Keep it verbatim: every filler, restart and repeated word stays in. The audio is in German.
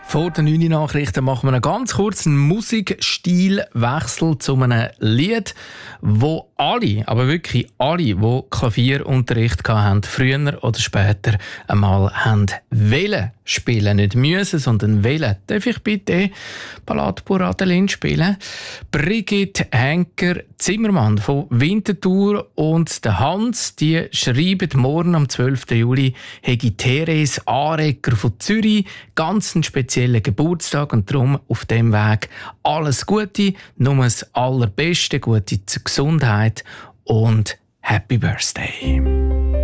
Vor den neuen Nachrichten machen wir einen ganz kurzen Musikstilwechsel zu einem Lied, wo alle, aber wirklich alle, die Klavierunterricht hatten, früher oder später einmal haben wollen spielen. Nicht müssen, sondern wollen. Darf ich bitte Ballade pour Adeline spielen? Brigitte Henker-Zimmermann von Winterthur und der Hans, die schreiben morgen am zwölften Juli, hätte Therese Arecker von Zürich ganz einen speziellen Geburtstag und darum auf dem Weg alles Gute, nur das Allerbeste, gute Gesundheit und Happy Birthday.